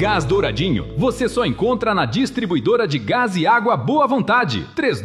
Gás Douradinho, você só encontra na distribuidora de gás e água Boa Vontade.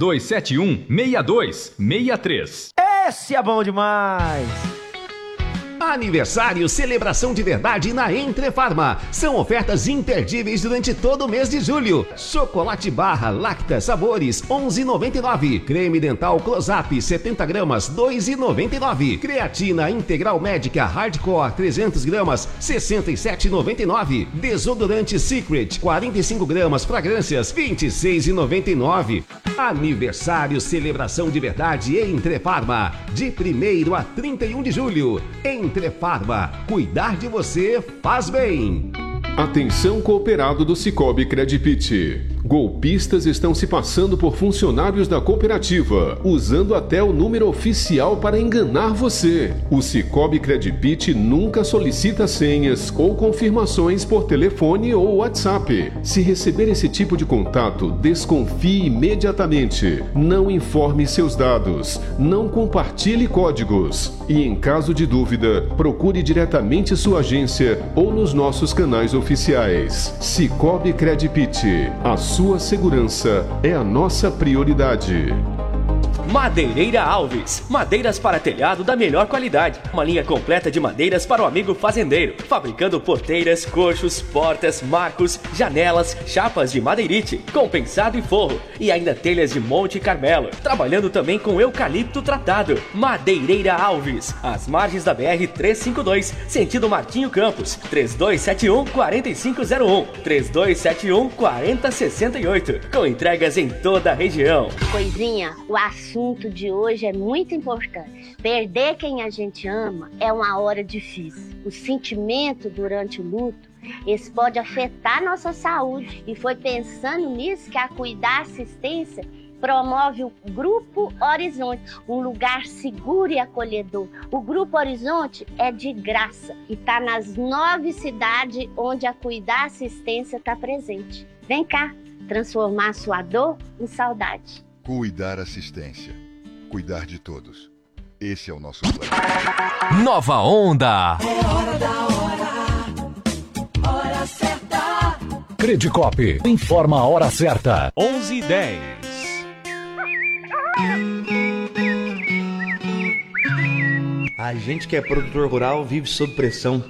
3271-6263. Esse é bom demais! Aniversário, celebração de verdade na Entre Farma. São ofertas imperdíveis durante todo o mês de julho. Chocolate barra Lacta Sabores, 11,99. Creme dental Close-Up, 70 gramas, 2,99. Creatina Integral Médica Hardcore, 300 gramas, 67,99. Desodorante Secret, 45 gramas, fragrâncias, 26,99. Aniversário, celebração de verdade Entre Farma. De 1º a 31 de julho. Entre Farma, cuidar de você faz bem. Atenção cooperado do Cicobi Credipit. Golpistas estão se passando por funcionários da cooperativa, usando até o número oficial para enganar você. O Cicobi Credipit nunca solicita senhas ou confirmações por telefone ou WhatsApp. Se receber esse tipo de contato, desconfie imediatamente. Não informe seus dados. Não compartilhe códigos. E em caso de dúvida, procure diretamente sua agência ou nos nossos canais oficiais. Cicobi Credipit. A sua segurança é a nossa prioridade. Madeireira Alves, madeiras para telhado da melhor qualidade. Uma linha completa de madeiras para o amigo fazendeiro, fabricando porteiras, coxos, portas, marcos, janelas, chapas de madeirite, compensado e forro, e ainda telhas de Monte Carmelo, trabalhando também com eucalipto tratado. Madeireira Alves, às margens da BR-352, sentido Martinho Campos, 3271-4501, 3271-4068, com entregas em toda a região. Coisinha, o assunto de hoje é muito importante. Perder quem a gente ama é uma hora difícil. O sentimento durante o luto, esse pode afetar nossa saúde. E foi pensando nisso que a Cuidar Assistência promove o Grupo Horizonte, um lugar seguro e acolhedor. O Grupo Horizonte é de graça e está nas 9 cidades onde a Cuidar Assistência está presente. Vem cá, transformar sua dor em saudade. Cuidar Assistência. Cuidar de todos. Esse é o nosso plano. Nova Onda. É hora da hora certa. Credicop informa a hora certa. 11h10. A gente que é produtor rural vive sob pressão.